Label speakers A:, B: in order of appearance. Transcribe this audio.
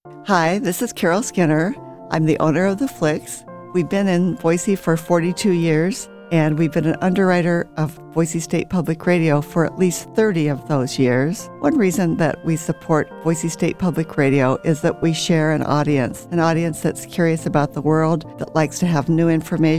A: Hi, this is Carol Skinner. I'm the owner of The Flicks. We've been in Boise for 42 years, and we've been an underwriter of Boise State Public Radio for at least 30 of those years. One reason that we support Boise State Public Radio is that we share an audience that's curious about the world, that likes to have new information